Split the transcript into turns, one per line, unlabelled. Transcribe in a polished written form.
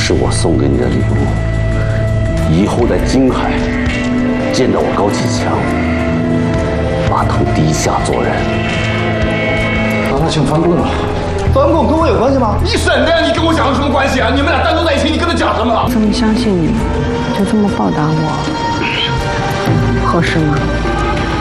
是我送给你的礼物。以后在京海见到我高启强，把头低下做人。
那请翻供吧。翻供跟我有关系吗？
你省的，你跟我讲有什么关系啊？你们俩单独在一起，你跟他讲什么了？
这么相信你，就这么报答我，合适吗？